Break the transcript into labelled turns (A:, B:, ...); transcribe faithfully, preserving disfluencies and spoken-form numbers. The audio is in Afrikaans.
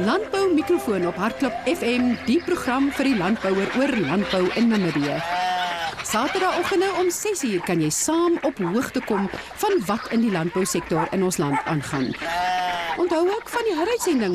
A: Landbou Mikrofoon op Hartklop F M, die program vir die landbouer oor landbou in Namibië. Saterdagoggende om ses uur kan jy saam op hoogte kom van wat in die landbousektor in ons land aangaan. Onthou ook van die heruitsending